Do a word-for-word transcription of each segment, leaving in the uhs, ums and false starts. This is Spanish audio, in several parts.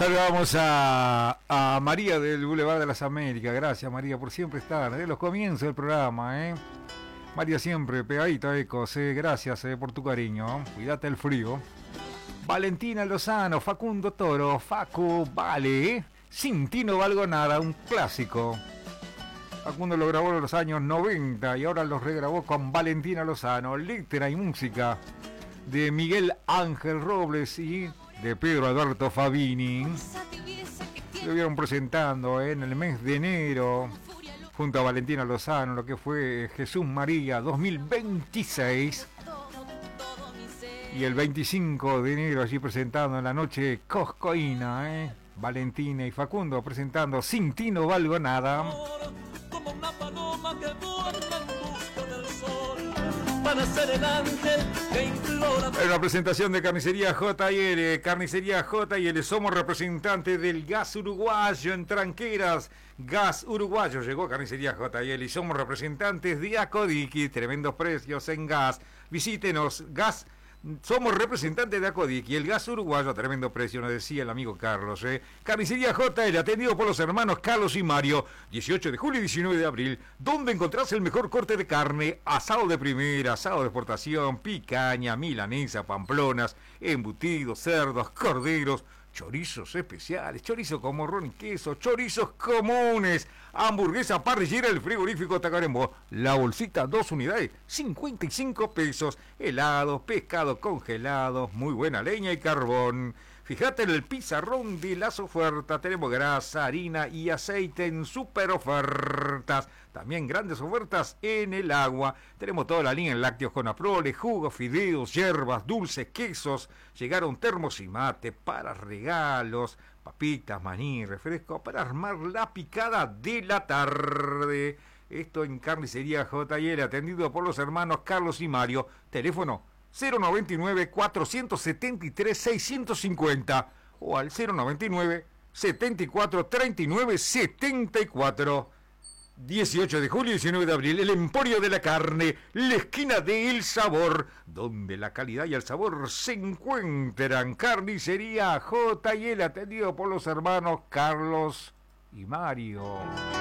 Saludamos a, a María del Boulevard de las Américas. Gracias, María, por siempre estar desde los comienzos del programa, ¿eh? María siempre pegadita, Ecos, ¿eh? Gracias eh, por tu cariño. Cuídate el frío. Valentina Lozano, Facundo Toro, Facu, vale, ¿eh? Sin ti no valgo nada, un clásico. Facundo lo grabó en los años noventa y ahora lo regrabó con Valentina Lozano. Letra y música de Miguel Ángel Robles y de Pedro Alberto Fabini. Lo vieron presentando eh, en el mes de enero junto a Valentina Lozano lo que fue Jesús María dos mil veintiséis. Y el veinticinco de enero allí presentando en la noche Coscoína, eh, Valentina y Facundo presentando Sin ti no valgo nada. Como una paloma que vuela en busca del sol, para ser el ángel que implora. En la presentación de Carnicería J L, Carnicería J L, somos representantes del gas uruguayo en Tranqueras. Gas uruguayo llegó a Carnicería J L y somos representantes de Acodiqui. Tremendos precios en gas. Visítenos, gas. Somos representantes de Acodiqui, el gas uruguayo, tremendo precio, nos decía el amigo Carlos. ¿eh? Carnicería J L, atendido por los hermanos Carlos y Mario, dieciocho de julio y diecinueve de abril, donde encontrás el mejor corte de carne, asado de primera, asado de exportación, picaña, milanesa, pamplonas, embutidos, cerdos, corderos, chorizos especiales, chorizo con morrón y queso, chorizos comunes, hamburguesa parrillera del frigorífico Tacuarembó, la bolsita dos unidades, cincuenta y cinco pesos, helados, pescado congelado, muy buena leña y carbón. Fíjate en el pizarrón de las ofertas, tenemos grasa, harina y aceite en super ofertas. También grandes ofertas en el agua. Tenemos toda la línea en lácteos con Aprole, jugos, fideos, hierbas, dulces, quesos. Llegaron termos y mate para regalos, papitas, maní, refresco para armar la picada de la tarde. Esto en Carnicería J L, atendido por los hermanos Carlos y Mario. Teléfono cero noventa y nueve, cuatrocientos setenta y tres, seiscientos cincuenta o al cero noventa y nueve, setenta y cuatro, treinta y nueve, setenta y cuatro. dieciocho de julio y diecinueve de abril, el Emporio de la Carne, la esquina del sabor, donde la calidad y el sabor se encuentran. Carnicería J L, atendido por los hermanos Carlos y Mario.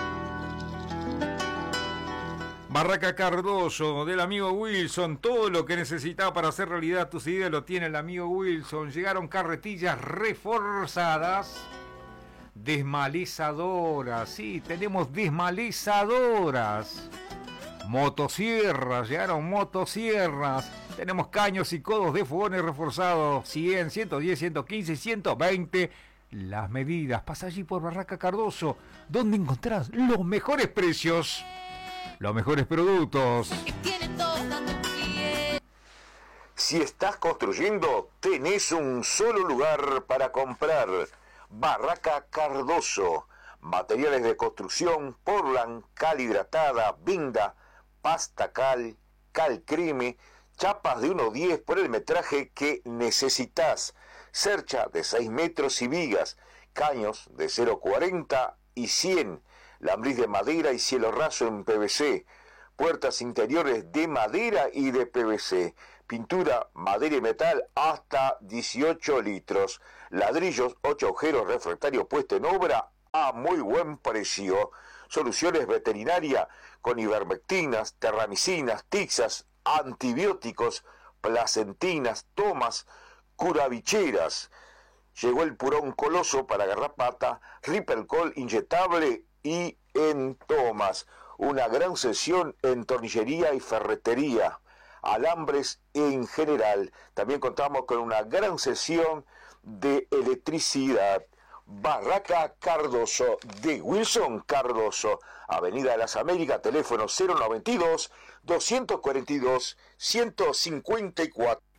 Barraca Cardoso, del amigo Wilson, todo lo que necesita para hacer realidad tus ideas lo tiene el amigo Wilson. Llegaron carretillas reforzadas, desmalezadoras, sí, tenemos desmalezadoras, motosierras, llegaron motosierras, tenemos caños y codos de fogones reforzados, cien, ciento diez, ciento quince, ciento veinte. Las medidas, pasa allí por Barraca Cardoso, donde encontrás los mejores precios. Los mejores productos. Si estás construyendo, tenés un solo lugar para comprar. Barraca Cardoso. Materiales de construcción, portland, cal hidratada, vinda, pasta cal, cal creme, chapas de uno diez por el metraje que necesitas. Cercha de seis metros y vigas, caños de cero cuarenta y cien. Lambriz de madera y cielo raso en P V C, puertas interiores de madera y de P V C, pintura, madera y metal hasta dieciocho litros, ladrillos, ocho agujeros, refractario puesto en obra a muy buen precio, soluciones veterinaria con ivermectinas, terramicinas, tixas, antibióticos, placentinas, tomas, curavicheras. Llegó el purón coloso para garrapata, Ripelcol inyectable y en tomas, una gran sesión en tornillería y ferretería, alambres en general. También contamos con una gran sesión de electricidad. Barraca Cardoso, de Wilson Cardoso, Avenida de las Américas, teléfono cero noventa y dos, doscientos cuarenta y dos, ciento cincuenta y cuatro.